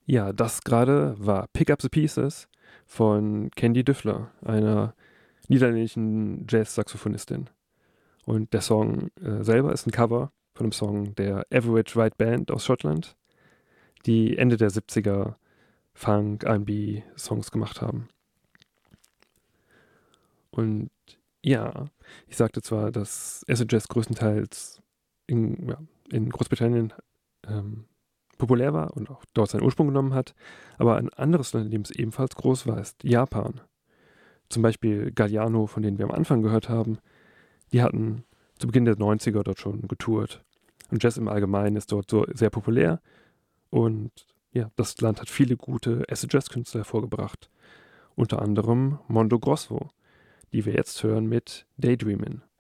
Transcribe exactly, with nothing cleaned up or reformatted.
Ja, das gerade war Pick Up the Pieces von Candy Dufler, einer niederländischen Jazz-Saxophonistin. Und der Song äh, selber ist ein Cover von einem Song der Average White Band aus Schottland, die Ende der siebziger Funk, R and B-Songs gemacht haben. Und ja, ich sagte zwar, dass Acid Jazz größtenteils in, ja, in Großbritannien ähm, populär war und auch dort seinen Ursprung genommen hat, aber ein anderes Land, in dem es ebenfalls groß war, ist Japan. Zum Beispiel Galliano, von denen wir am Anfang gehört haben, die hatten zu Beginn der neunziger dort schon getourt. Und Jazz im Allgemeinen ist dort so sehr populär und ja, das Land hat viele gute Acid-Jazz-Künstler hervorgebracht. Unter anderem Mondo Grosso, die wir jetzt hören mit Daydreamin'.